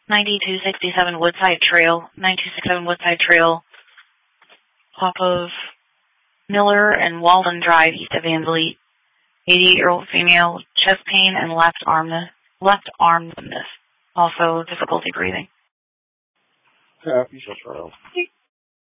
9267 Woodside Trail, 9267 Woodside Trail, off of Miller and Walden Drive, east of Van Vliet. 88-year-old female, chest pain and left arm numbness. Also difficulty breathing. Happy Trail.